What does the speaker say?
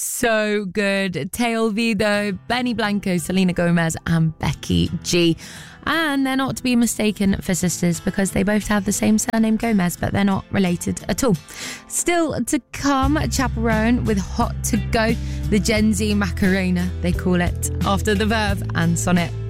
So good. Te Olvido, Benny Blanco, Selena Gomez and Becky G. And they're not to be mistaken for sisters because they both have the same surname Gomez, but they're not related at all. Still to come, Chaperone with Hot to Go, the Gen Z Macarena, they call it, after The Verve and Sonnet.